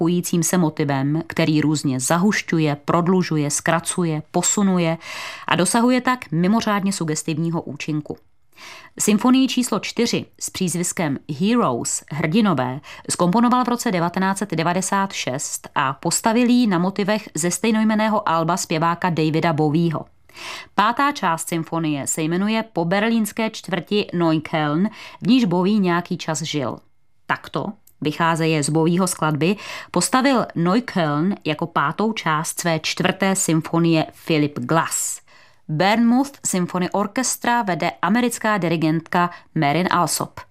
opojujícím se motivem, který různě zahušťuje, prodlužuje, zkracuje, posunuje a dosahuje tak mimořádně sugestivního účinku. Symfonii číslo 4 s přízviskem Heroes, hrdinové, zkomponoval v roce 1996 a postavil ji na motivech ze stejnojmenného alba zpěváka Davida Bowieho. 5. část symfonie se jmenuje po berlínské čtvrti Neukölln, v níž Bowie nějaký čas žil. Takto, vycházeje z Bowieho skladby, postavil Neukölln jako 5. část své 4. symfonie Philip Glass. Bournemouth Symphony Orchestra vede americká dirigentka Marin Alsop.